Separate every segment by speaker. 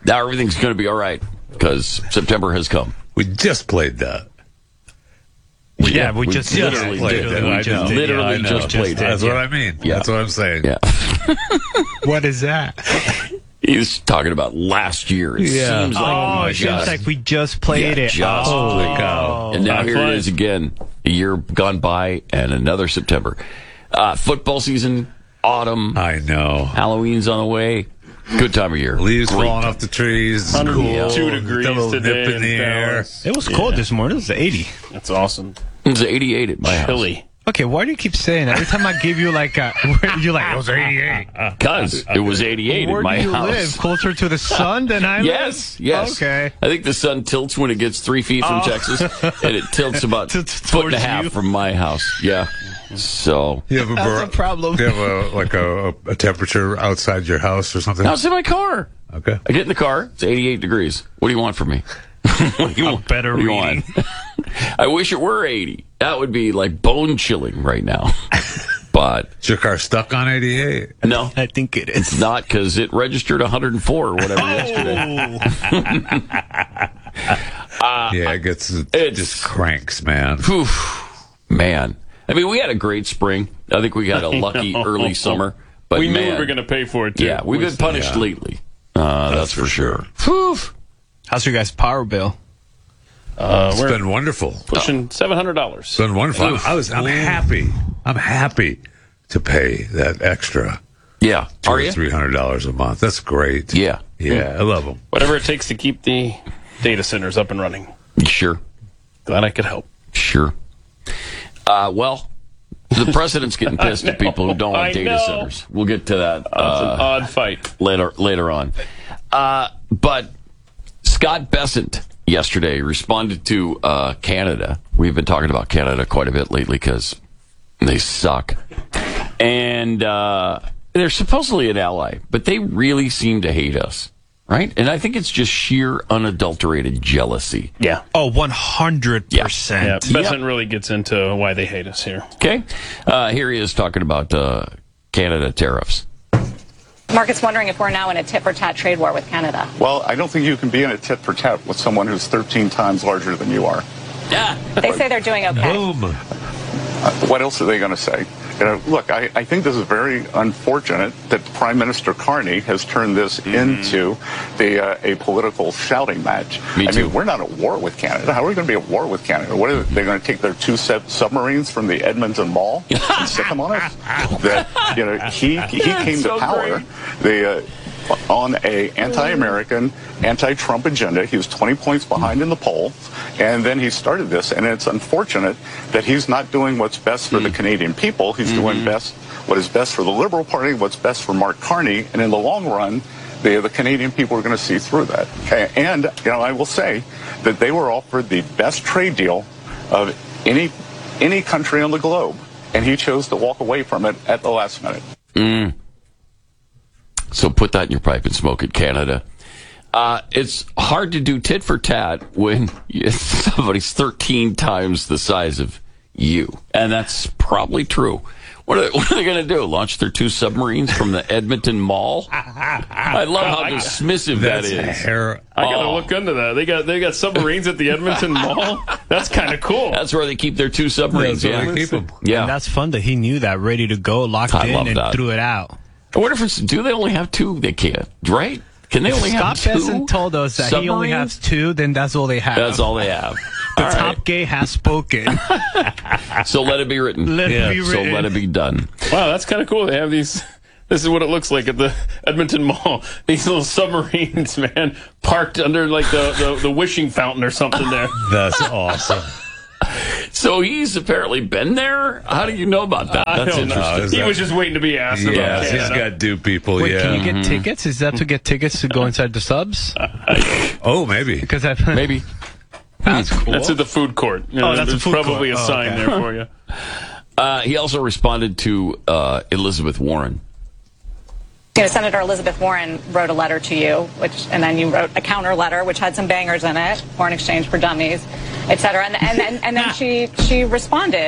Speaker 1: Now everything's going to be all right because September has come.
Speaker 2: We just played that.
Speaker 3: Yeah, we just
Speaker 1: literally
Speaker 2: played
Speaker 1: did.
Speaker 2: that.
Speaker 1: We
Speaker 2: I know.
Speaker 1: literally
Speaker 2: I know.
Speaker 1: just played
Speaker 2: That's
Speaker 1: that.
Speaker 2: what I mean.
Speaker 1: Yeah.
Speaker 2: That's what I'm saying.
Speaker 1: Yeah.
Speaker 3: What is that?
Speaker 1: He's talking about last year. It
Speaker 2: Yeah.
Speaker 1: seems like,
Speaker 3: It seems like we just played it.
Speaker 1: Just
Speaker 2: Holy
Speaker 1: played.
Speaker 2: cow.
Speaker 1: And now here it is again. A year gone by and another September. Football season, autumn,
Speaker 2: I know.
Speaker 1: Halloween's on the way. Good time of year.
Speaker 2: Leaves
Speaker 1: Great.
Speaker 2: falling off the trees.
Speaker 4: 102
Speaker 2: Cool.
Speaker 4: degrees
Speaker 2: A little
Speaker 4: today
Speaker 2: nip in the air.
Speaker 4: Dallas.
Speaker 3: It was cold this morning. It was 80.
Speaker 4: That's awesome.
Speaker 1: It's 88 at my house.
Speaker 4: Chilly.
Speaker 3: Okay, why do you keep saying that? Every time I give you like a, you're like, it was 88.
Speaker 1: Because it was 88
Speaker 3: Where
Speaker 1: at my
Speaker 3: do you
Speaker 1: house.
Speaker 3: live? Closer to the sun than I live?
Speaker 1: Yes.
Speaker 3: Okay.
Speaker 1: I think the sun tilts when it gets 3 feet from Texas, and it tilts about a foot and a half
Speaker 3: you.
Speaker 1: from my house. Yeah. So
Speaker 2: You have
Speaker 3: That's a problem.
Speaker 2: Do you have a temperature outside your house or something?
Speaker 1: now it's in my car.
Speaker 2: Okay.
Speaker 1: I get in the car. It's 88 degrees. What do you want from me? What do you want?
Speaker 3: better
Speaker 1: What do you
Speaker 3: reading.
Speaker 1: want? I wish it were 80. That would be like bone chilling right now. But
Speaker 2: Is your car stuck on 88?
Speaker 1: no,
Speaker 3: I think it is.
Speaker 1: it's not because it registered 104 or whatever yesterday.
Speaker 2: Yeah, it just cranks, man.
Speaker 1: Whew, man. I mean, we had a great spring. I think we got a lucky early summer. But
Speaker 4: we knew
Speaker 1: man,
Speaker 4: we were going to pay for it, too.
Speaker 1: yeah, we've been punished lately. That's for sure. Whew.
Speaker 3: How's your guys' power bill?
Speaker 2: It's
Speaker 4: We're
Speaker 2: been wonderful.
Speaker 4: pushing $700.
Speaker 2: It's been wonderful. I'm happy. I'm happy to pay that extra
Speaker 1: Yeah. Are
Speaker 2: $200
Speaker 1: you?
Speaker 2: or $300 a month. That's great.
Speaker 1: Yeah.
Speaker 2: Yeah, I love them.
Speaker 4: Whatever it takes to keep the data centers up and running.
Speaker 1: Sure.
Speaker 4: Glad I could help.
Speaker 1: Sure. Well, the president's getting pissed at people who don't want
Speaker 4: I
Speaker 1: data
Speaker 4: know.
Speaker 1: centers. We'll get to that
Speaker 4: It's an odd fight.
Speaker 1: later on. But Scott Bessent yesterday responded to Canada. We've been talking about Canada quite a bit lately because they suck. And they're supposedly an ally, but they really seem to hate us. Right? And I think it's just sheer unadulterated jealousy.
Speaker 4: Yeah.
Speaker 3: Oh, 100%.
Speaker 4: Yeah, Bessent really gets into why they hate us here.
Speaker 1: Okay. Here he is talking about Canada tariffs.
Speaker 5: Market's wondering if we're now in a tit-for-tat trade war with Canada.
Speaker 6: Well, I don't think you can be in a tit-for-tat with someone who's 13 times larger than you are.
Speaker 5: They say they're doing okay.
Speaker 2: Boom.
Speaker 6: What else are they going to say? Look, I think this is very unfortunate that Prime Minister Carney has turned this into a political shouting match.
Speaker 1: Me too.
Speaker 6: I mean, we're not at war with Canada. How are we going to be at war with Canada? What are they going to take their two submarines from the Edmonton Mall and stick them on us? That he came
Speaker 1: So
Speaker 6: to power. On a anti-American, anti-Trump agenda. He was 20 points behind in the polls, and then he started this, and it's unfortunate that he's not doing what's best for the Canadian people. He's doing what is best for the Liberal Party, what's best for Mark Carney, and in the long run, the Canadian people are going to see through that. And, I will say that they were offered the best trade deal of any country on the globe, and he chose to walk away from it at the last minute.
Speaker 1: So put that in your pipe and smoke it, Canada. It's hard to do tit for tat when somebody's 13 times the size of you. And that's probably true. What are they going to do? Launch their two submarines from the Edmonton Mall? I love how dismissive that is.
Speaker 4: I got to look into that. They got submarines at the Edmonton Mall. That's kind of cool.
Speaker 1: That's where they keep their two submarines.
Speaker 2: That's where
Speaker 1: Yeah.
Speaker 2: they keep them.
Speaker 1: Yeah.
Speaker 3: And that's fun that he knew that, ready to go, locked
Speaker 1: I
Speaker 3: in,
Speaker 1: love
Speaker 3: and
Speaker 1: that.
Speaker 3: threw it out.
Speaker 1: I wonder if do they only have two? They can't, right? Can they only have
Speaker 3: Scott
Speaker 1: two?
Speaker 3: Bessent told us that he only
Speaker 1: submarines?
Speaker 3: has two, then that's all they have.
Speaker 1: That's all they have.
Speaker 3: The
Speaker 1: All
Speaker 3: top
Speaker 1: right.
Speaker 3: gay has spoken.
Speaker 1: So let it be written.
Speaker 3: Let it be
Speaker 1: So
Speaker 3: written.
Speaker 1: let it be done.
Speaker 4: Wow, that's kind of cool. They have these. This is what it looks like at the Edmonton Mall. These little submarines, man, parked under like the wishing fountain or something there.
Speaker 2: That's awesome.
Speaker 1: So he's apparently been there? How do you know about that?
Speaker 4: I
Speaker 1: That's
Speaker 4: don't know.
Speaker 1: interesting.
Speaker 4: He was just waiting to be asked about
Speaker 2: Yes, he's
Speaker 4: Canada.
Speaker 2: got dupe people,
Speaker 3: Wait,
Speaker 2: yeah.
Speaker 3: can you get tickets? Is that to get tickets to go inside the subs?
Speaker 2: Oh, maybe.
Speaker 3: Because I've
Speaker 1: Maybe.
Speaker 3: that's cool.
Speaker 4: That's at the food court.
Speaker 3: Oh, that's a
Speaker 4: There's
Speaker 3: food
Speaker 4: probably
Speaker 3: court.
Speaker 4: a
Speaker 3: Oh,
Speaker 4: sign
Speaker 3: okay.
Speaker 4: there for you.
Speaker 1: He also responded to Elizabeth Warren.
Speaker 5: Senator Elizabeth Warren wrote a letter to you, and then you wrote a counter letter, which had some bangers in it, foreign exchange for dummies, et cetera. And then she responded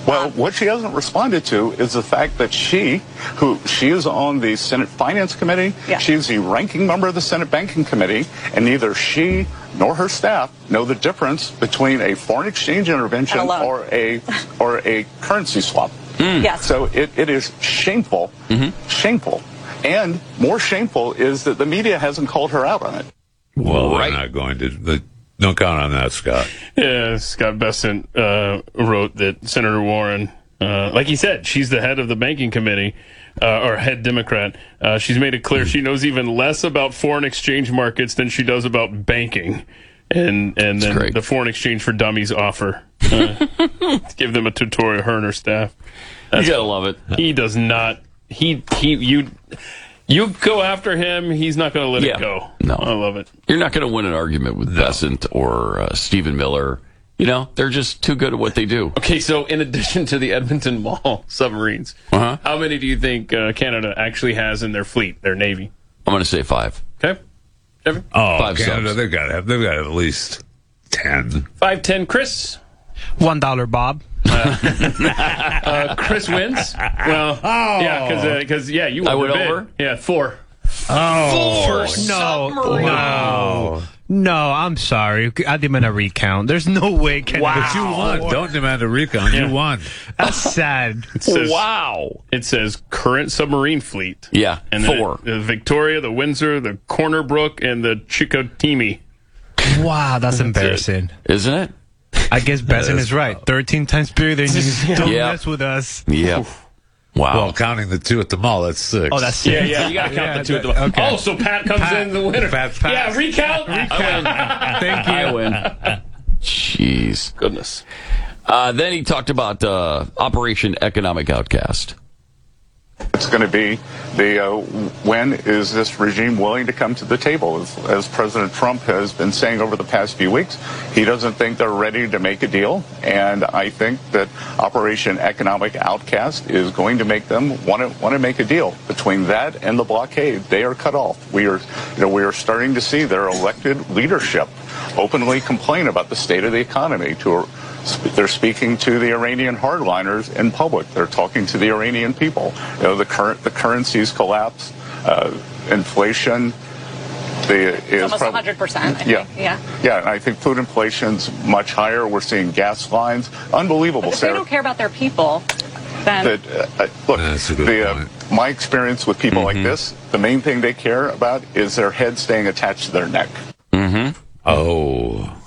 Speaker 6: Well, what she hasn't responded to is the fact that she is on the Senate Finance Committee.
Speaker 5: Yeah.
Speaker 6: She's the ranking member of the Senate Banking Committee, and neither she nor her staff know the difference between a foreign exchange intervention
Speaker 5: And a loan.
Speaker 6: or a currency swap.
Speaker 5: Yes.
Speaker 6: So it is shameful, shameful. And more shameful is that the media hasn't called her out on it.
Speaker 2: Well,
Speaker 1: Right.
Speaker 2: they're not going to. Don't count on that, Scott.
Speaker 4: Yeah, Scott Bessent wrote that Senator Warren, like he said, she's the head of the banking committee, or head Democrat. She's made it clear she knows even less about foreign exchange markets than she does about banking. And then
Speaker 1: great.
Speaker 4: the foreign exchange for dummies offer. Give them a tutorial, her and her staff.
Speaker 1: You gotta love it.
Speaker 4: He does not. You go after him, he's not going to let
Speaker 1: Yeah.
Speaker 4: it go.
Speaker 1: No.
Speaker 4: I love it.
Speaker 1: You're not going to win an argument with Bessent or Stephen Miller. You know, they're just too good at what they do.
Speaker 4: Okay, so in addition to the Edmonton Mall submarines,
Speaker 1: Uh-huh.
Speaker 4: how many do you think Canada actually has in their fleet, their Navy?
Speaker 1: I'm going to say 5.
Speaker 4: Okay, Kevin?
Speaker 2: Oh,
Speaker 1: 5
Speaker 2: Canada,
Speaker 1: subs.
Speaker 2: they've got to have at least 10.
Speaker 4: 5-10, Chris.
Speaker 3: $1, Bob.
Speaker 4: Chris wins. Well, yeah, because you
Speaker 1: I
Speaker 4: won
Speaker 1: went
Speaker 4: the bid.
Speaker 1: over?
Speaker 4: Yeah, 4.
Speaker 3: No, I'm sorry. I demand a recount. There's no way Canada.
Speaker 2: But you won. Don't demand a recount.
Speaker 4: Yeah.
Speaker 2: You won.
Speaker 3: That's sad.
Speaker 4: It says,
Speaker 1: Wow.
Speaker 4: It says current submarine fleet.
Speaker 1: Yeah,
Speaker 4: And then
Speaker 1: 4.
Speaker 4: the Victoria, the Windsor, the Corner Brook, and the Chicoutimi.
Speaker 3: Wow, that's embarrassing.
Speaker 1: Isn't it?
Speaker 3: I guess Besson is right. 13 times bigger than you. Don't
Speaker 1: Yeah.
Speaker 3: mess with us.
Speaker 1: Yeah. Wow.
Speaker 2: Well, counting the 2 at the mall, that's 6.
Speaker 3: Oh, that's
Speaker 4: Yeah, you got to count the two at the
Speaker 3: okay.
Speaker 4: Oh, so Pat comes in the winner.
Speaker 2: Pat.
Speaker 4: Yeah, recount.
Speaker 3: Thank you.
Speaker 1: I win. Jeez.
Speaker 4: Goodness.
Speaker 1: Then he talked about Operation Economic Outcast.
Speaker 6: It's going to be when is this regime willing to come to the table? As President Trump has been saying over the past few weeks, he doesn't think they're ready to make a deal. And I think that Operation Economic Outcast is going to make them want to make a deal. Between that and the blockade, they are cut off. We are starting to see their elected leadership openly complain about the state of the economy. They're speaking to the Iranian hardliners in public. They're talking to the Iranian people. The currency's collapse, inflation.
Speaker 5: Almost 100%. I think. Yeah.
Speaker 6: And I think food inflation's much higher. We're seeing gas lines. Unbelievable,
Speaker 5: If they
Speaker 6: Sarah.
Speaker 5: don't care about their people, then
Speaker 6: Look,
Speaker 2: That's a good point.
Speaker 6: my experience with people like this, the main thing they care about is their head staying attached to their neck.
Speaker 2: Oh.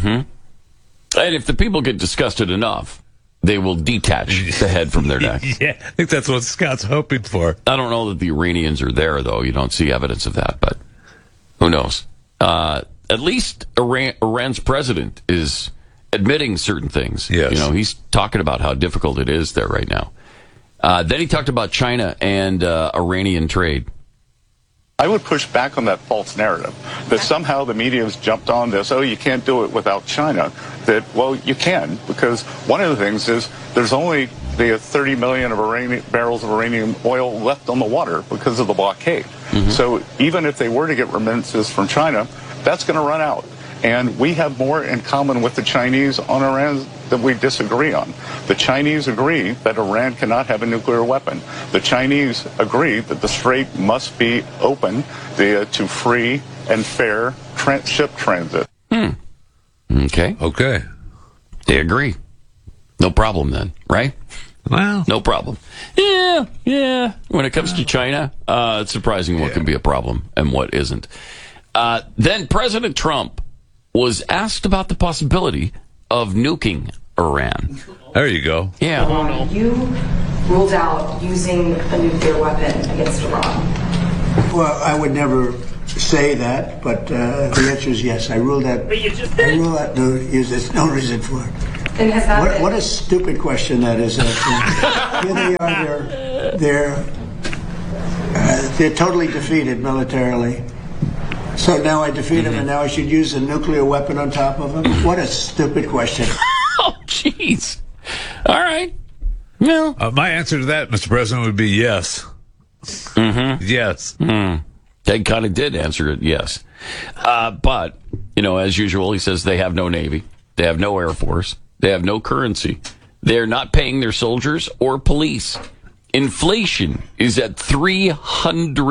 Speaker 1: And if the people get disgusted enough, they will detach the head from their neck.
Speaker 2: Yeah, I think that's what Scott's hoping for.
Speaker 1: I don't know that the Iranians are there, though. You don't see evidence of that, but who knows? At least Iran's president is admitting certain things.
Speaker 2: Yes.
Speaker 1: He's talking about how difficult it is there right now. Then he talked about China and Iranian trade.
Speaker 6: I would push back on that false narrative that somehow the media has jumped on this. Oh, you can't do it without China. That, well, you can, because one of the things is there's only the 30 million barrels of Iranian oil left on the water because of the blockade. So even if they were to get remittances from China, that's going to run out. And we have more in common with the Chinese on Iran than we disagree on. The Chinese agree that Iran cannot have a nuclear weapon. The Chinese agree that the strait must be open to free and fair ship transit.
Speaker 1: Okay.
Speaker 2: Okay.
Speaker 1: They agree. No problem then, right?
Speaker 2: Well,
Speaker 1: No problem. Yeah. When it comes to China, it's surprising what can be a problem and what isn't. Then President Trump was asked about the possibility of nuking Iran.
Speaker 2: there you go.
Speaker 1: Yeah.
Speaker 7: You ruled out using a nuclear weapon against Iran.
Speaker 8: Well, I would never say that, but the answer is yes. I ruled out. I rule out no use. There's no reason for it.
Speaker 7: And has that
Speaker 8: What a stupid question that is. Here they are. They're totally defeated militarily. So now I defeat them, and now I should use a nuclear weapon on top of them? What a stupid question.
Speaker 1: Oh, jeez. All right. Well,
Speaker 2: My answer to that, Mr. President, would be yes. Yes.
Speaker 1: they kind of did answer it, yes. But, as usual, he says they have no Navy. They have no Air Force. They have no currency. They're not paying their soldiers or police. Inflation is at 300